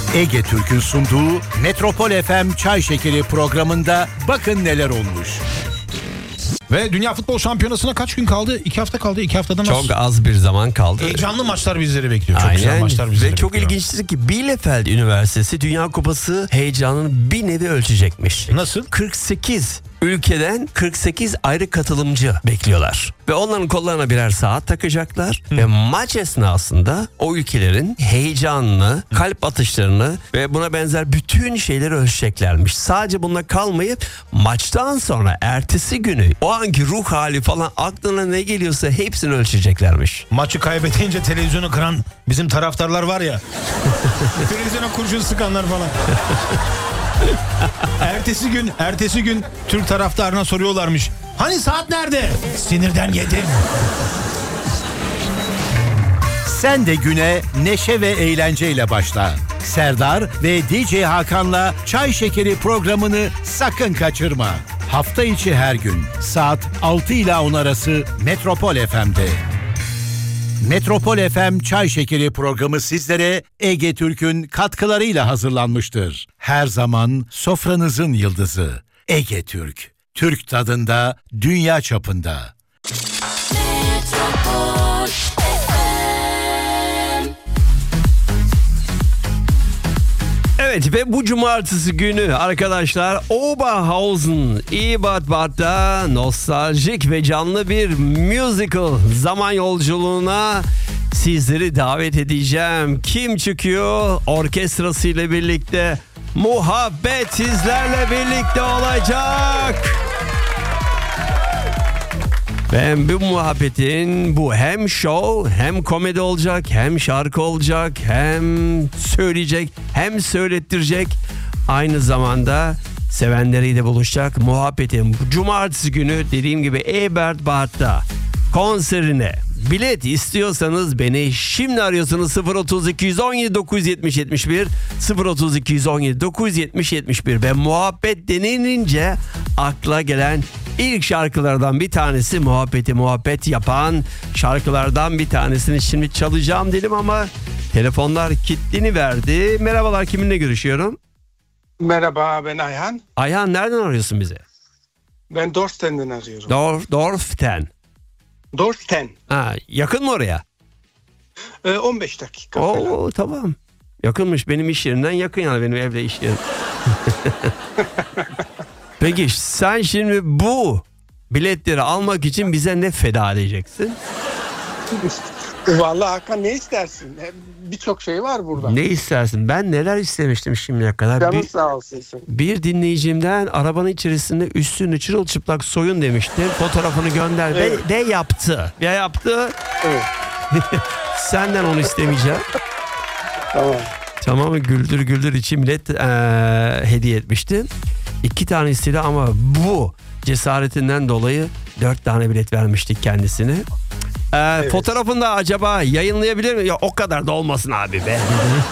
Ege Türk'ün sunduğu Metropol FM Çay Şekeri programında bakın neler olmuş. Ve Dünya Futbol Şampiyonası'na kaç gün kaldı? 2 hafta kaldı. 2 haftadan az. Çok az bir zaman kaldı. Heyecanlı maçlar bizleri bekliyor. Çok Aynen. güzel maçlar bizleri Ve çok bekliyor. ilginçtir ki Bielefeld Üniversitesi Dünya Kupası heyecanını bir nevi ölçecekmiş. Nasıl? 48 ülkeden 48 ayrı katılımcı bekliyorlar. Ve onların kollarına birer saat takacaklar. Ve maç esnasında o ülkelerin heyecanını, kalp atışlarını ve buna benzer bütün şeyleri ölçeceklermiş. Sadece bununla kalmayıp maçtan sonra ertesi günü o anki ruh hali falan aklına ne geliyorsa hepsini ölçeceklermiş. Maçı kaybedince televizyonu kıran bizim taraftarlar var ya. Televizyona kurşun sıkanlar falan. Ertesi gün Türk taraftarına soruyorlarmış. Hani saat nerede? Sinirden yedim. Sen de güne neşe ve eğlenceyle başla. Serdar ve DJ Hakan'la Çay Şekeri programını sakın kaçırma. Hafta içi her gün saat 6 ile 10 arası Metropol FM'de. Metropol FM Çay Şekeri programı sizlere Ege Türk'ün katkılarıyla hazırlanmıştır. Her zaman sofranızın yıldızı Ege Türk. Türk tadında, dünya çapında. Metropol FM. Evet ve bu cumartesi günü arkadaşlar Oberhausen İbat'ta nostaljik ve canlı bir musical zaman yolculuğuna sizleri davet edeceğim. Kim çıkıyor? Orkestrasıyla birlikte Muhabbet sizlerle birlikte olacak. Ve bu muhabbetin bu hem show hem komedi olacak, hem şarkı olacak, hem söyleyecek, hem söylettirecek. Aynı zamanda sevenleriyle buluşacak. Muhabbetin cumartesi günü dediğim gibi Ebertbad'da konserine bilet istiyorsanız beni şimdi arıyorsunuz 03217 970 71 03217 970 71 ve muhabbet denilince akla gelen ilk şarkılardan bir tanesi muhabbet yapan şarkılardan bir tanesini şimdi çalacağım dedim ama telefonlar kilitlini verdi. Merhabalar, kiminle görüşüyorum? Merhaba, ben Ayhan. Ayhan, nereden arıyorsun bize? Ben Dorsten'den arıyorum. Dorften. Dorsten. Ha, yakın mı oraya? 15 dakika falan. Oo, tamam. Yakınmış, benim iş yerinden yakın yani, benim evde iş yerim. Peki sen şimdi bu biletleri almak için bize ne feda edeceksin? Vallahi Hakan, ne istersin? Birçok şey var burada. Ne istersin? Ben neler istemiştim şimdiye kadar. Canın sağ olsun sen. Bir dinleyicimden arabanın içerisinde üstünü çırılçıplak soyun demişti. Fotoğrafını gönder Evet. de yaptı. Ya yaptı. Evet. Senden onu istemeyeceğim. Tamam. Tamam, güldür güldür için bilet hediye etmişti. 2 tane istedi ama bu cesaretinden dolayı 4 tane bilet vermiştik kendisine. Evet. Fotoğrafını da acaba yayınlayabilir mi? Ya o kadar da olmasın abi be.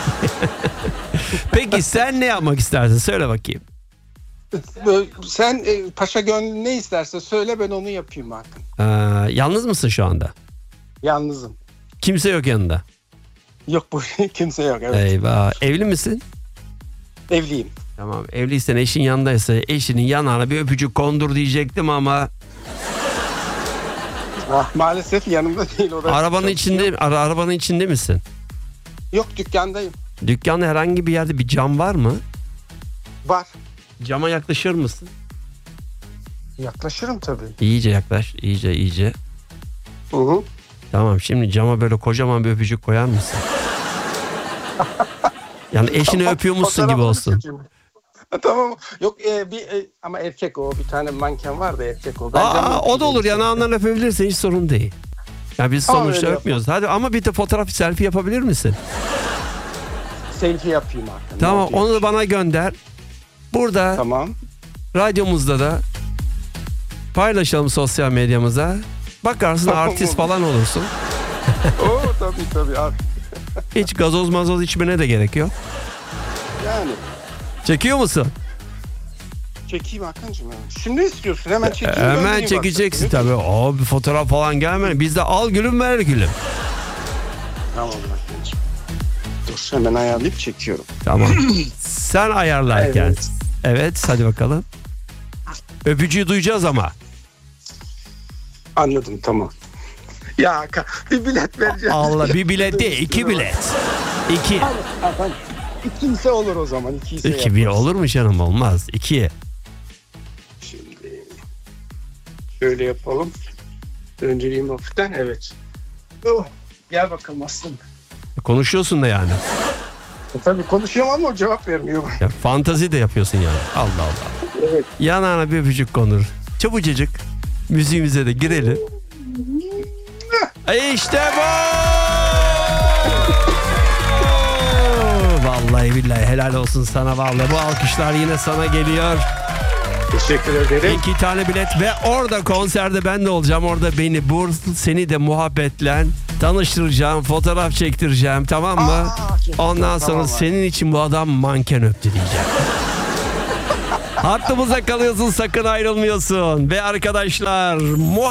Peki sen ne yapmak istersin? Söyle bakayım. Sen paşa gönlün ne isterse söyle, ben onu yapayım Hakan. Yalnız mısın şu anda? Yalnızım. Kimse yok yanında. Yok, bu kimse yok. Evet. Eyvah. Evli misin? Evliyim. Tamam. Evliysen, eşin yanındaysa eşinin yanağına bir öpücük kondur diyecektim ama Maalesef yanımda değil. O da arabanın içinde arabanın içinde misin? Yok, dükkandayım. Dükkanda herhangi bir yerde bir cam var mı? Var. Cama yaklaşır mısın? Yaklaşırım tabii. İyice yaklaş. İyice. Hı hı. Tamam, şimdi cama böyle kocaman bir öpücük koyar mısın? Yani eşini öpüyormuşsun gibi olsun. Tamam. Yok ama erkek o. Bir tane manken var da erkek o. O da olur, yanağından öpebilirsin, hiç sorun değil. Ya biz Tamam, sonuçta öyle öpmüyoruz. Hadi ama bir de fotoğraf, selfie yapabilir misin? Selfie yapayım Hakan. Tamam, onu da bana gönder. Burada Tamam. radyomuzda da paylaşalım sosyal medyamıza. Bakarsın Tamam, artist olur. falan olursun. Oo, tabii abi. Hiç gazoz mazoz içmene de gerek yok. Yani. Çekiyor musun? Çekeyim Hakan'cığım. Şimdi istiyorsun, hemen çekeyim. Hemen göndereyim çekeceksin WhatsApp'ını. tabii. Bir fotoğraf falan gelmedi. Biz de al gülüm ver gülüm. Tamam Hakan'cığım. Dur. Olur. Hemen ayarlayıp çekiyorum. Tamam. Sen ayarlarken. Evet. Evet, hadi bakalım. Öpücüğü duyacağız ama. Anladım, tamam. Ya bir bilet vereceğim. Allah, bir bilet değil, 2 bilet. 2. İki ise olur o zaman. İki 2 bir olur mu canım, olmaz. 2. Şimdi şöyle yapalım. Önceliğim hafiften, evet. Oh, gel bakalım aslında. Konuşuyorsun da yani. Tabii konuşuyorum ama o cevap vermiyor. Ya, fantazi de yapıyorsun yani. Allah Allah. Evet. Yanağına bir öpücük konur. Çabucacık müziğimize de girelim. İşte bu! Vallahi billahi helal olsun sana vallahi. Bu alkışlar yine sana geliyor. Teşekkür ederim. 2 tane bilet ve orada konserde ben de olacağım. Orada beni seni de muhabbetle tanıştıracağım, fotoğraf çektireceğim, tamam mı? Ondan sonra tamam, senin için bu adam manken öptü diyeceğim. Hattımıza kalıyorsun, sakın ayrılmıyorsun. Ve arkadaşlar